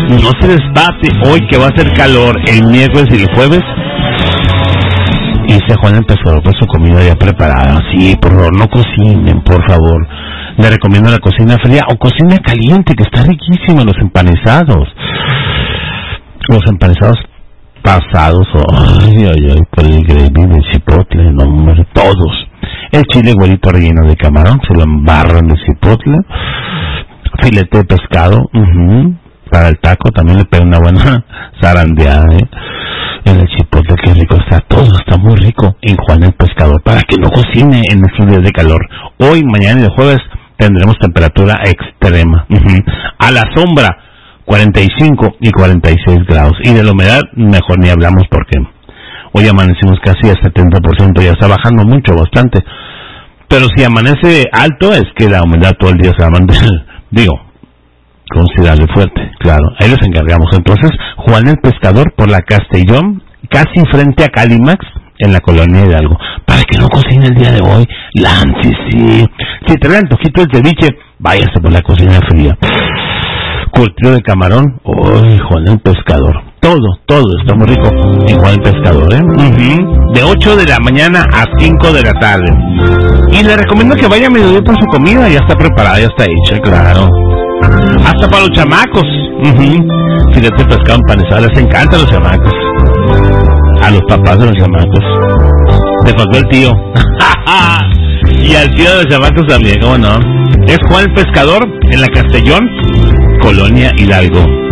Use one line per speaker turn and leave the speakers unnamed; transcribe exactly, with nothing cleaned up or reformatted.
No se les pase hoy que va a hacer calor el miércoles y el jueves. Y dice Juan el Pescador, pues su comida ya preparada. Sí, por favor, no cocinen, por favor. Le recomiendo la cocina fría o cocina caliente, que está riquísima, los empanizados. Los empanizados pasados, ay, ay, ay, por el gravy de chipotle, no, hombre, todos. El chile güerito relleno de camarón, se lo embarran de chipotle. Filete de pescado, uh-huh. Para el taco también le pega una buena zarandeada, ¿eh? El chipotle, qué rico está, todo está muy rico en Juan el Pescador, para que no cocine en estos días de calor. Hoy, mañana y el jueves tendremos temperatura extrema, uh-huh. A la sombra, cuarenta y cinco y cuarenta y seis grados, y de la humedad mejor ni hablamos porque hoy amanecimos casi al setenta por ciento, ya está bajando mucho, bastante, pero si amanece alto es que la humedad todo el día se va a mantener, digo, considerable fuerte, claro, ahí les encargamos. Entonces, Juan el Pescador por la Castellón, casi frente a Calimax, en la colonia Hidalgo, para que no cocine el día de hoy, lance, sí, si te da antojito el ceviche, váyase por la cocina fría, curtido de camarón, uy, Juan el Pescador, todo, todo está muy rico en Juan el Pescador, ¿eh? Uh-huh. De ocho de la mañana a cinco de la tarde, y le recomiendo que vaya a mediodía por su comida, ya está preparada, ya está hecha, claro. Hasta para los chamacos, uh-huh. Filete de pescado empanizado, les encanta a los chamacos, a los papás de los chamacos, te faltó el tío, y al tío de los chamacos también, ¿cómo no? Es Juan el Pescador en la Castellón, Colonia Hidalgo.